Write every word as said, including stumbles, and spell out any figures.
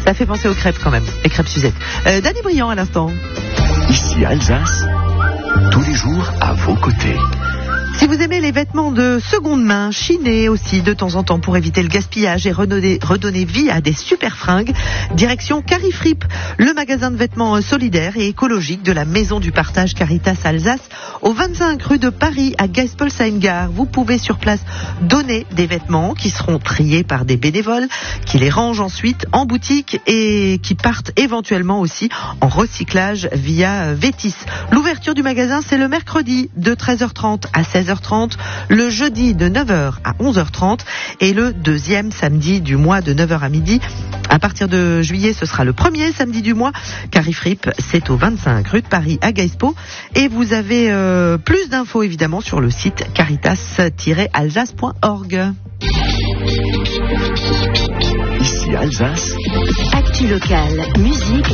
Ça fait penser aux crêpes quand même, les crêpes Suzette. Euh, Danny Briand à l'instant. Ici Alsace, tous les jours à vos côtés. Si vous aimez les vêtements de seconde main, chinés aussi de temps en temps pour éviter le gaspillage et redonner, redonner vie à des super fringues, direction Carifrip, le magasin de vêtements solidaires et écologiques de la Maison du Partage Caritas Alsace, au vingt-cinq rue de Paris à Geispolsheim-Gare. Vous pouvez sur place donner des vêtements qui seront triés par des bénévoles, qui les rangent ensuite en boutique et qui partent éventuellement aussi en recyclage via Vétis. L'ouverture du magasin, c'est le mercredi de treize heures trente à seize heures trente, le jeudi de neuf heures à onze heures trente et le deuxième samedi du mois de neuf heures à midi. À partir de juillet, ce sera le premier samedi du mois. Carifrip, c'est au vingt-cinq rue de Paris à Gaispo. Et vous avez euh, plus d'infos évidemment sur le site caritas tiret alsace point org. Ici Alsace. Actu locale, musique,